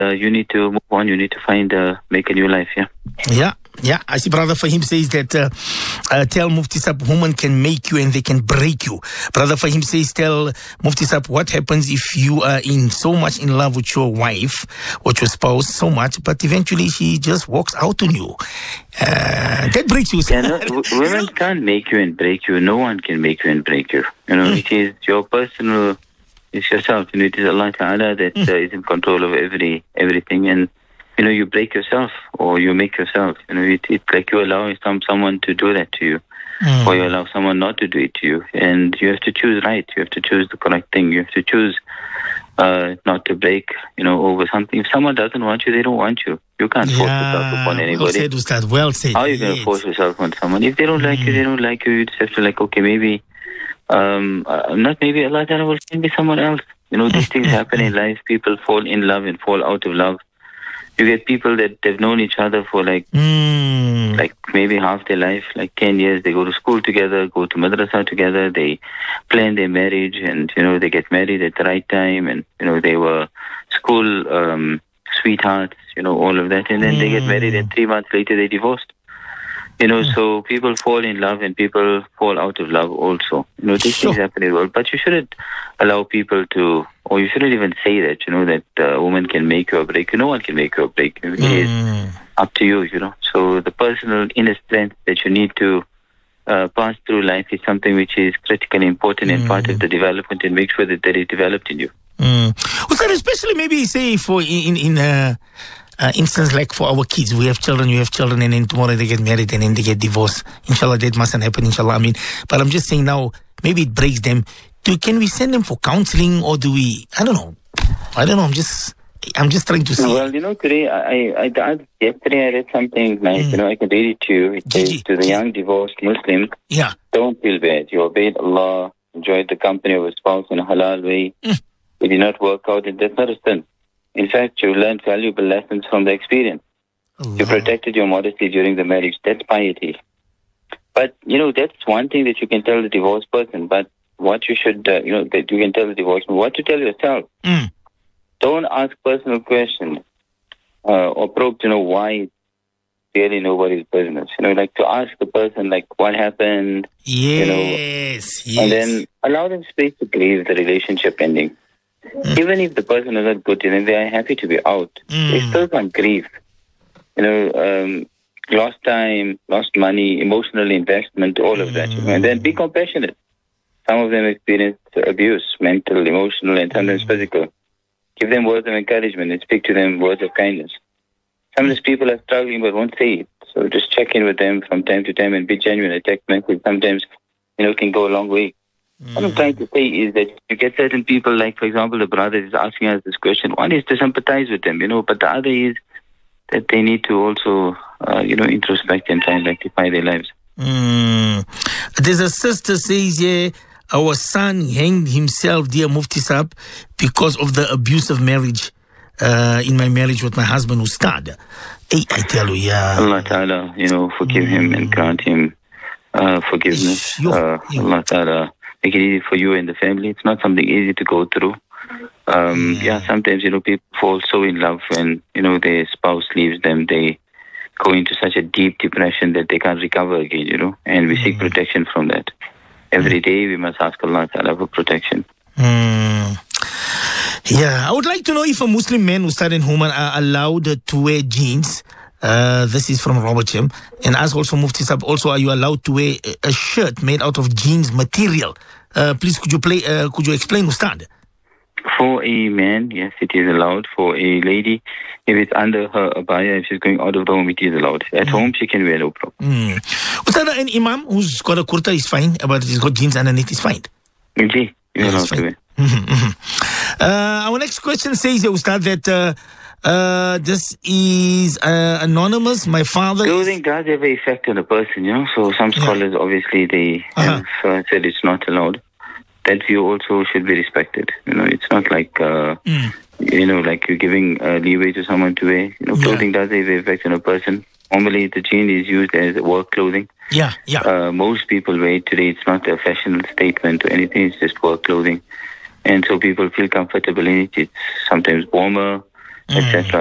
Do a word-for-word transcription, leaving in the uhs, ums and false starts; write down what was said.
uh, you need to move on. You need to find, uh, make a new life, yeah. Yeah, yeah. I see Brother Fahim says that uh, uh, tell Mufti Sab, women can make you and they can break you. Brother Fahim says tell Mufti Sab what happens if you are in so much in love with your wife or your spouse so much, but eventually she just walks out on you. Uh, that breaks you. Yeah, no, w- women you know? can't make you and break you. No one can make you and break you. You know, mm. it is your personal, it's yourself. You know, it is Allah Ta'ala that mm. uh, is in control of every everything. And you know, you break yourself or you make yourself. You know, it, it's like you allow some someone to do that to you, mm. or you allow someone not to do it to you. And you have to choose right. You have to choose the correct thing. You have to choose uh, not to break, you know, over something. If someone doesn't want you, they don't want you. You can't yeah. force yourself upon anybody. Well said, Ustad. Well said. How are you going to force yourself on someone? If they don't mm. like you, they don't like you. You just have to like, okay, maybe, um, uh, not maybe Allah Ta'ala will send me someone else. You know, these things happen in life. People fall in love and fall out of love. You get people that they've known each other for like, mm. like maybe half their life, like ten years. They go to school together, go to madrasa together. They plan their marriage, and you know they get married at the right time, and you know they were school um, sweethearts, you know all of that, and then mm. they get married, and three months later they divorced. You know, mm. so people fall in love and people fall out of love also. You know, these sure. things happen in the world, but you shouldn't allow people to, or you shouldn't even say that, you know, that a uh, woman can make you or break you. No one can make you or break you. It mm. is up to you, you know. So the personal inner strength that you need to uh, pass through life is something which is critically important mm. and part of the development, and make sure that that is developed in you. Mm. Well, sir, especially maybe say for in, in uh, uh, instance like for our kids, we have children, you have children, and then tomorrow they get married and then they get divorced. Inshallah, that mustn't happen, inshallah. I mean, but I'm just saying now, maybe it breaks them. Do, can we send them for counseling, or do we, I don't know. I don't know, I'm just, I'm just trying to see. Well, you know, today, I, I, I yesterday I read something nice, mm. you know, I can read it to you. It says, Gigi, to the Gigi. young divorced Muslim, yeah. don't feel bad. You obeyed Allah, enjoyed the company of a spouse in a halal way. Mm. It did not work out, and that's not a sin. In fact, you learned valuable lessons from the experience. Allah. You protected your modesty during the marriage. That's piety. But, you know, that's one thing that you can tell the divorced person. But what you should, uh, you know, that you can tell the divorced person, what to tell yourself. Mm. Don't ask personal questions uh, or probe to know why. It's really nobody's business. You know, like to ask the person, like, what happened? Yes, you know, yes. And then allow them space to grieve the relationship ending. Mm. Even if the person is not good, you know, they are happy to be out. Mm. They still can't grieve. You know, um, lost time, lost money, emotional investment, all of mm. that. You know, and then be compassionate. Some of them experience abuse, mental, emotional, and sometimes mm. physical. Give them words of encouragement and speak to them words of kindness. Some of these people are struggling but won't say it. So just check in with them from time to time and be genuine. A text message sometimes, you know, can go a long way. Mm. What I'm trying to say is that you get certain people, like, for example, the brother is asking us this question. One is to sympathize with them, you know, but the other is that they need to also, uh, you know, introspect and try and rectify their lives. Mm. There's a sister says, yeah, our son hanged himself, dear Mufti Sahab, because of the abuse of marriage, uh, in my marriage with my husband, Ustad. Hey, I tell you, yeah. Allah Ta'ala, you know, forgive mm. him and grant him uh, forgiveness. Uh, Allah Ta'ala make it easy for you and the family. It's not something easy to go through. Um, yeah. yeah, sometimes, you know, people fall so in love when, you know, their spouse leaves them. They go into such a deep depression that they can't recover again, you know, and we mm. seek protection from that. Every day we must ask Allah Ta'ala for protection. Mm. Yeah, I would like to know if a Muslim man, Ustad and Human, are allowed to wear jeans. Uh, this is from Robert Chim. And ask also Mufti Sahab, also are you allowed to wear a shirt made out of jeans material? Uh, please, could you play? Uh, could you explain, Ustad? For a man, yes, it is allowed. For a lady, if it's under her abaya, if she's going out of the home, it is allowed. At mm. home, she can wear no problem. Mm. Ustad, an imam who's got a kurta is fine, but he's got jeans underneath is fine. Okay, you're allowed to wear. Mm-hmm, mm-hmm. Uh, our next question says, Ustad, that uh, uh, this is uh, anonymous. My father... Clothing does have an effect on a person, you know. So some scholars, yeah. obviously, they uh-huh. have uh, said it's not allowed. That view also should be respected. You know, it's not like, uh, mm. you know, like you're giving uh, leeway to someone to wear. You know, clothing yeah. does have an effect on a person. Normally, the jean is used as work clothing. Yeah, yeah. Uh, most people wear it today. It's not a fashion statement or anything. It's just work clothing. And so people feel comfortable in it. It's sometimes warmer. et cetera.